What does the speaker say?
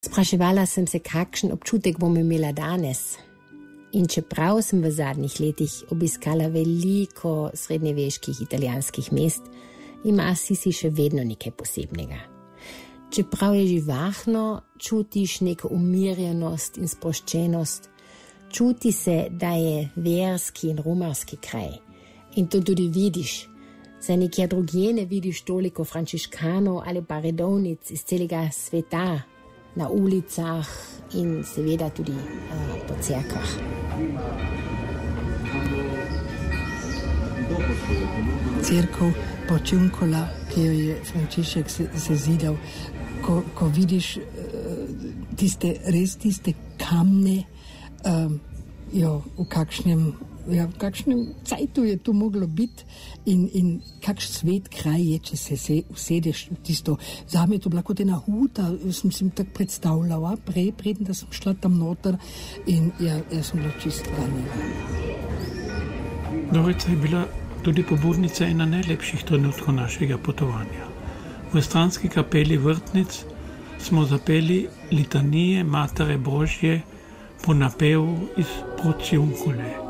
Spraševala sem se, kakšen občutek bom imela danes. In čeprav sem v zadnjih letih obiskala veliko srednjeveških italijanskih mest, ima Assisi še vedno nekaj posebnega. Čeprav je živahno, čutiš neko umirjenost in sproščenost. Čuti se, da je verski in romarski kraj. In to tudi vidiš. Za nekje drugje ne vidiš toliko frančiškanov ali pa redovnic iz celega sveta na ulicah in seveda tudi po cerkvah. Cerkev Porciuncola, ki jo je Frančišek sezidal, ko vidiš tiste kamne, v kakšnem cajtu je to moglo biti in kakšen svet kraj je, če se usedeš v tisto. Zame je to bila kot ena huta, sem si tako predstavljala, preden da sem šla tam noter in jaz sem bila čisto ganjena. Dorica je bila tudi pobudnica ena najlepših trenutkov našega potovanja. V stranski kapeli Vrtnic smo zapeli litanije Matere Božje po napevu iz Porciuncole.